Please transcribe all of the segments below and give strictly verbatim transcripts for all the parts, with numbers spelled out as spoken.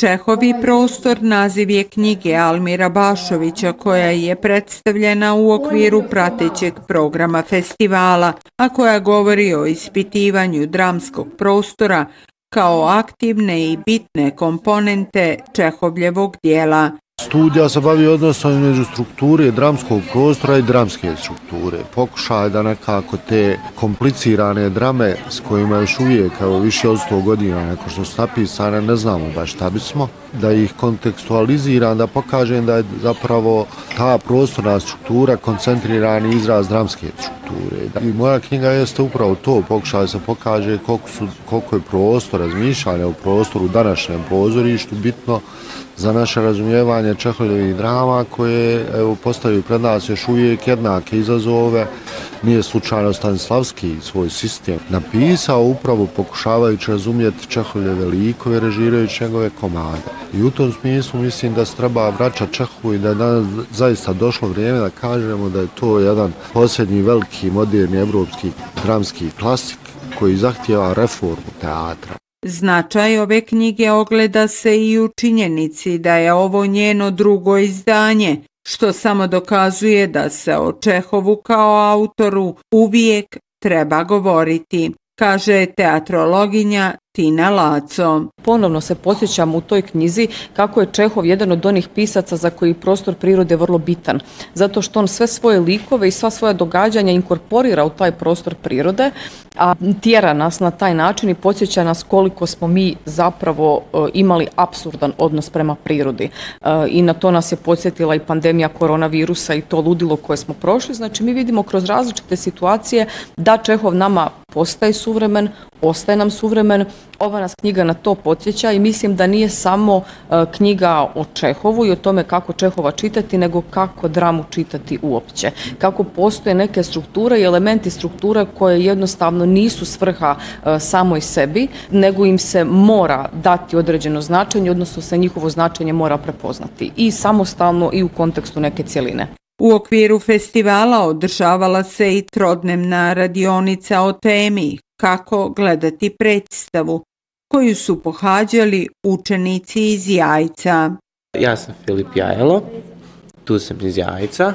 Čehovi prostor naziv je knjige Almira Bašovića koja je predstavljena u okviru pratećeg programa festivala, a koja govori o ispitivanju dramskog prostora kao aktivne i bitne komponente Čehovljevog dijela. Studija se bavi odnosom između strukture dramskog prostora i dramske strukture. Pokušaj da nekako te komplicirane drame s kojima još uvijek evo, više od sto godina neko što su napisane, ne znamo baš šta bismo, da ih kontekstualiziram, da pokažem da je zapravo ta prostorna struktura koncentrirani izraz dramske strukture. I moja knjiga jeste upravo to, pokušaj se pokaže koliko, su, koliko je prostor, razmišljanja u prostoru u današnjem pozorištu bitno za naše razumijevanje Čehovljevih drama koje evo, postavljaju pred nas još uvijek jednake izazove. Nije slučajno Stanislavski svoj sistem napisao upravo pokušavajući razumjeti Čehovljeve likove, režirajući njegove komade. I u tom smislu mislim da se treba vraćati Čehovu i da je danas zaista došlo vrijeme da kažemo da je to jedan posljednji veliki moderni evropski dramski klasik koji zahtijeva reformu teatra. Značaj ove knjige ogleda se i u činjenici da je ovo njeno drugo izdanje, što samo dokazuje da se o Čehovu kao autoru uvijek treba govoriti, kaže teatrologinja Tina Laco. Ponovno se podsjećam u toj knjizi kako je Čehov jedan od onih pisaca za koji prostor prirode vrlo bitan. Zato što on sve svoje likove i sva svoja događanja inkorporira u taj prostor prirode, a tjera nas na taj način i podsjeća nas koliko smo mi zapravo imali apsurdan odnos prema prirodi. I na to nas je podsjetila i pandemija koronavirusa i to ludilo koje smo prošli. Znači mi vidimo kroz različite situacije da Čehov nama postaje suvremen, ostaje nam suvremen. Ova nas knjiga na to podsjeća i mislim da nije samo uh, knjiga o Čehovu i o tome kako Čehova čitati, nego kako dramu čitati uopće. Kako postoje neke strukture i elementi strukture koje jednostavno nisu svrha uh, samoj sebi, nego im se mora dati određeno značenje, odnosno se njihovo značenje mora prepoznati i samostalno i u kontekstu neke cjeline. U okviru festivala održavala se i trodnevna radionica o temi kako gledati predstavu, koju su pohađali učenici iz Jajca. Ja sam Filip Jajelo, tu sam iz Jajca.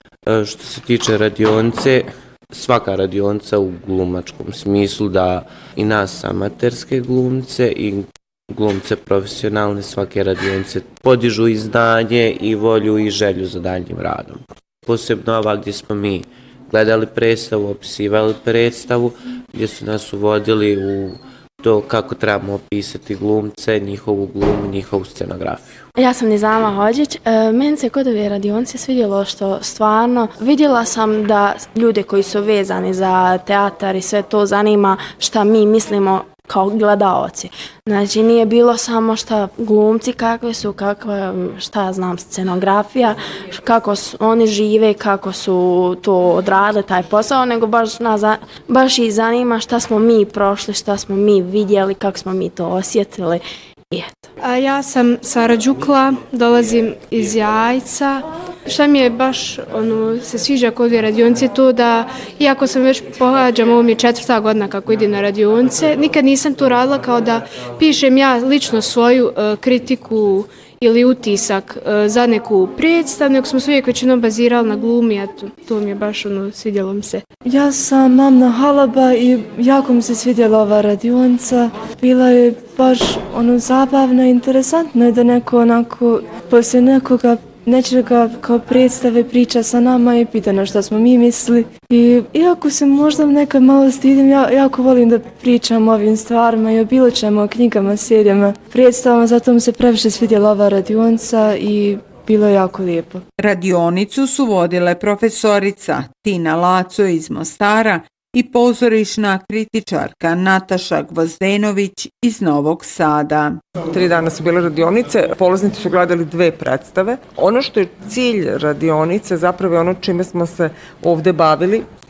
Što se tiče radionice, svaka radionica u glumačkom smislu da i nas amaterske glumce i glumce profesionalne svake radionice podižu i znanje i volju i želju za daljnjim radom. Posebno ova gdje smo mi gledali predstavu, opisivali predstavu, gdje su nas uvodili u to kako trebamo opisati glumce, njihovu glumu, njihovu scenografiju. Ja sam Nizama Hođić. E, meni se kod ove radionice svidjelo što stvarno vidjela sam da ljude koji su vezani za teatar i sve to zanima šta mi mislimo kao gledaoci. Znači nije bilo samo šta glumci kakve su, kakva, šta znam, scenografija, kako su, oni žive, kako su to odradili taj posao, nego baš, nas, baš i zanima šta smo mi prošli, šta smo mi vidjeli, kako smo mi to osjetili. I eto. A ja sam Sara Đukla, dolazim iz Jajca. Šta mi je baš ono, se sviđa kod ove radionice to da, iako sam već pohađam, ovo mi je četvrta godina kako idem na radionice, nikad nisam to radila kao da pišem ja lično svoju uh, kritiku ili utisak uh, za neku predstavu, nego smo se uvijek većinom bazirali na glumi, a to, to mi je baš ono, svidjelo mi se. Ja sam Mamna Halaba i jako mi se svidjela ova radionica. Bila je baš ono zabavna i interesantno je da neko onako poslije nekoga nečega kao predstave priča sa nama i pita na šta smo mi mislili. I iako se možda nekad malo stidim, ja jako volim da pričam o ovim stvarima i o bilo čemu, o knjigama, serijama, predstavama, zato mi se previše svidjela ova radionica i bilo je jako lijepo. Radionicu su vodile profesorica Tina Laco iz Mostara i pozorišna kritičarka Nataša Gvozdenović iz Novog Sada. Tri dana su bile radionice, polaznici su gledali dve predstave. Ono što je cilj radionice zapravo je ono čime smo se ovdje bavili,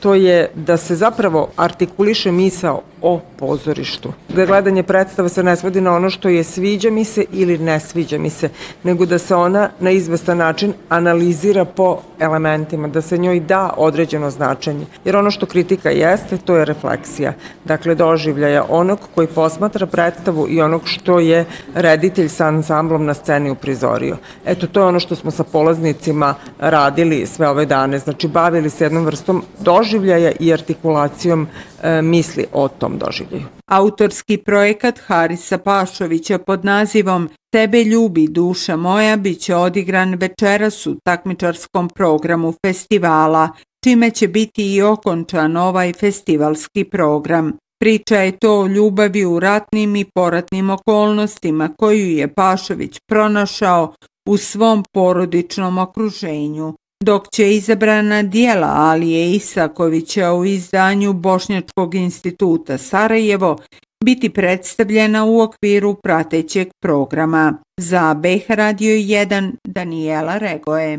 to je da se zapravo artikuliše misao o pozorištu. Da gledanje predstava se ne svodi na ono što je sviđa mi se ili ne sviđa mi se, nego da se ona na izvestan način analizira po elementima, da se njoj da određeno značenje. Jer ono što kritika jeste, to je refleksija. Dakle, doživljaja onog koji posmatra predstavu i onog što je reditelj sa ansamblom na sceni uprizorio. Eto, to je ono što smo sa polaznicima radili sve ove dane. Znači, bavili se jednom vrstom doživljaja i artikulacijom e, misli o tom doživljaju. Autorski projekat Harisa Pašovića pod nazivom Tebe ljubi duša moja bit će odigran večeras u takmičarskom programu festivala, čime će biti i okončan ovaj festivalski program. Priča je to o ljubavi u ratnim i poratnim okolnostima koju je Pašović pronašao u svom porodičnom okruženju, dok će izabrana dijela Alije Isakovića u izdanju Bošnjačkog instituta Sarajevo biti predstavljena u okviru pratećeg programa. Za B H Radio jedan Danijela Regoje.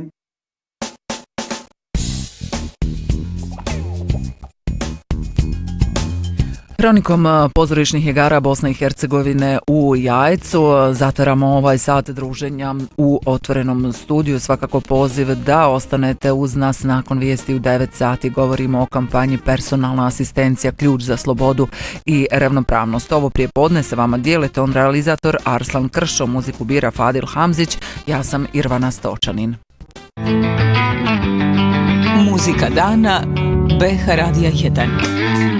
Kronikom pozorišnih igara Bosne i Hercegovine u Jajcu zatvaramo ovaj sat druženja u otvorenom studiju. Svakako poziv da ostanete uz nas nakon vijesti u devet sati. Govorimo o kampanji Personalna asistencija, ključ za slobodu i ravnopravnost. Ovo prijepodne se vama dijele ton realizator Arslan Kršo, muziku bira Fadil Hamzić, ja sam Irvana Stočanin. Muzika dana B H Radija jedan.